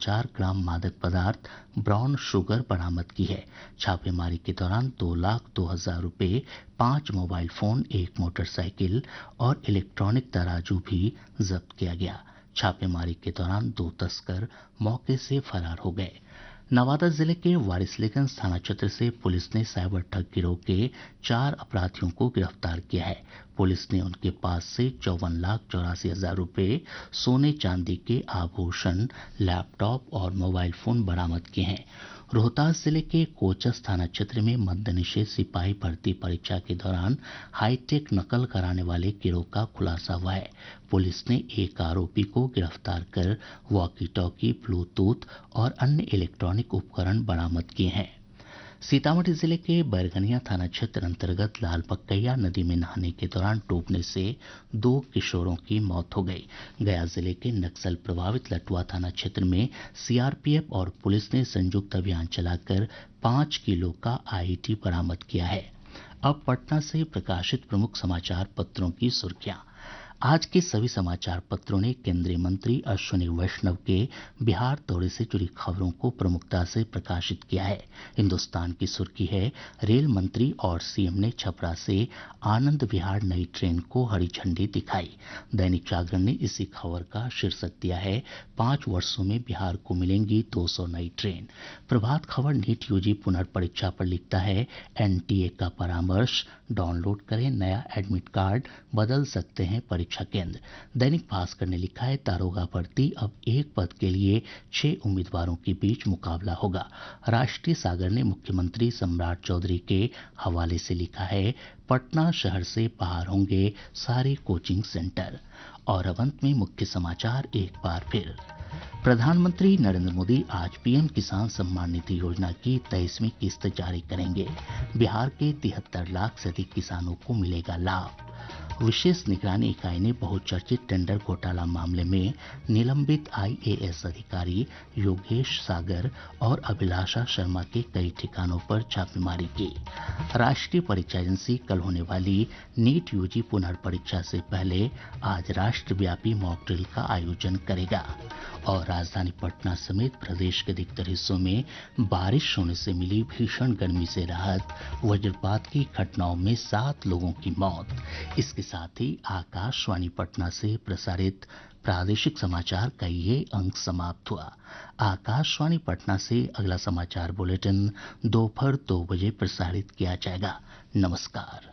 104 ग्राम मादक पदार्थ brown sugar बरामद की है। छापेमारी के दौरान 2,02,000 रुपये, 5 मोबाइल फोन, 1 मोटरसाइकिल और इलेक्ट्रॉनिक तराजू भी जब्त किया गया। छापेमारी के दौरान 2 तस्कर मौके से फरार हो गए। नवादा जिले के वारिसलीगंज थाना क्षेत्र से पुलिस ने साइबर ठग गिरोह के 4 अपराधियों को गिरफ्तार किया है। पुलिस ने उनके पास से 54,84,000 रुपये, सोने चांदी के आभूषण, लैपटॉप और मोबाइल फोन बरामद किए हैं। रोहतास जिले के कोचस थाना क्षेत्र में मद्य निषेध सिपाही भर्ती परीक्षा के दौरान हाईटेक नकल कराने वाले गिरोह का खुलासा हुआ है। पुलिस ने एक आरोपी को गिरफ्तार कर वॉकी टॉकी, ब्लूटूथ और अन्य इलेक्ट्रॉनिक उपकरण बरामद किए हैं। सीतामढ़ी जिले के बैरगनिया थाना क्षेत्र अंतर्गत लाल पकैया नदी में नहाने के दौरान डूबने से 2 किशोरों की मौत हो गई। गया जिले के नक्सल प्रभावित लटुआ थाना क्षेत्र में सीआरपीएफ और पुलिस ने संयुक्त अभियान चलाकर 5 किलो का आईईडी बरामद किया है। अब पटना से प्रकाशित प्रमुख समाचार पत्रों की सुर्खियां। आज के सभी समाचार पत्रों ने केंद्रीय मंत्री अश्विनी वैष्णव के बिहार दौरे से जुड़ी खबरों को प्रमुखता से प्रकाशित किया है। हिन्दुस्तान की सुर्खी है, रेल मंत्री और सीएम ने छपरा से आनंद विहार नई ट्रेन को हरी झंडी दिखाई। दैनिक जागरण ने इसी खबर का शीर्षक दिया है, 5 वर्षों में बिहार को मिलेंगी 200 नई train. Prabhat Khabar NEET UG पुनर्परीक्षा पर लिखता है, एनटीए का परामर्श, डाउनलोड करें नया एडमिट कार्ड, बदल सकते हैं परीक्षा केंद्र। दैनिक भास्कर ने लिखा है, दारोगा भर्ती, अब एक पद के लिए 6 उम्मीदवारों के बीच मुकाबला होगा। राष्ट्रीय सागर ने मुख्यमंत्री सम्राट चौधरी के हवाले से लिखा है, पटना शहर से बाहर होंगे सारे कोचिंग सेंटर। और अब अंत में मुख्य समाचार एक बार फिर। प्रधानमंत्री नरेंद्र मोदी आज पीएम किसान सम्मान निधि योजना की 23वीं किस्त जारी करेंगे। बिहार के 73 लाख से अधिक किसानों को मिलेगा लाभ। विशेष निगरानी इकाई ने बहुचर्चित टेंडर घोटाला मामले में निलंबित आईएएस अधिकारी योगेश सागर और अभिलाषा शर्मा के कई ठिकानों पर छापेमारी की। राष्ट्रीय परीक्षा एजेंसी कल होने वाली नीट यूजी पुनर्परीक्षा से पहले आज राष्ट्रव्यापी मॉक ड्रिल का आयोजन करेगा। और राजधानी पटना समेत प्रदेश के अधिकतर हिस्सों में बारिश होने से मिली भीषण गर्मी से राहत। वज्रपात की घटनाओं में 7 लोगों की मौत। इसके साथ ही आकाशवाणी पटना से प्रसारित प्रादेशिक समाचार का ये अंक समाप्त हुआ। आकाशवाणी पटना से अगला समाचार बुलेटिन दोपहर 2 बजे प्रसारित किया जाएगा। नमस्कार।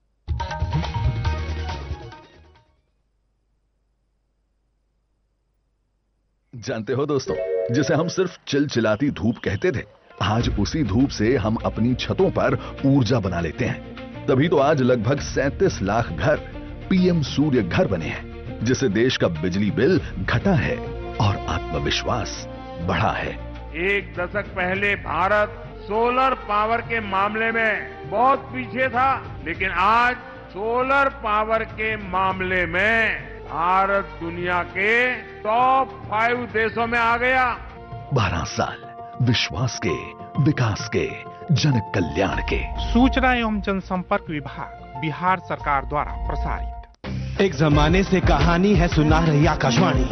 जानते हो दोस्तों, जिसे हम सिर्फ चिलचिलाती धूप कहते थे, आज उसी धूप से हम अपनी छतों पर ऊर्जा बना लेते हैं। तभी तो आज लगभग 37 लाख घर पीएम सूर्य घर बने हैं, जिससे देश का बिजली बिल घटा है और आत्मविश्वास बढ़ा है। एक दशक पहले भारत सोलर पावर के मामले में बहुत पीछे था, लेकिन आज सोलर पावर के मामले में भारत दुनिया के टॉप 5 देशों में आ गया। 12 साल विश्वास के, विकास के, जन कल्याण के। सूचना एवं जनसंपर्क विभाग, बिहार सरकार द्वारा प्रसारित। एक जमाने से कहानी है सुना रही आकाशवाणी,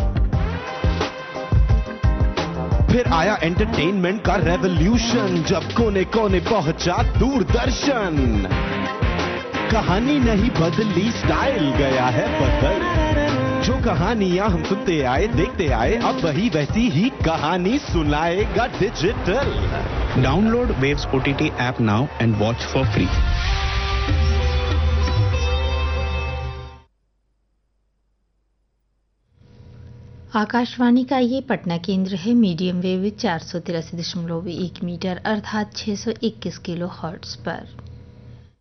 फिर आया एंटरटेनमेंट का रेवोल्यूशन, जब कोने कोने पहुंचा दूरदर्शन। कहानी नहीं बदली, स्टाइल गया है बदल। जो कहानियां हम सुनते आए, देखते आए, अब वही वैसी ही कहानी सुनाएगा digital. Download waves OTT app now and watch for free. Akashvani का ये पटना केंद्र है। मीडियम वेव 483.1 मीटर अर्थात 621 किलो हर्ट्ज पर।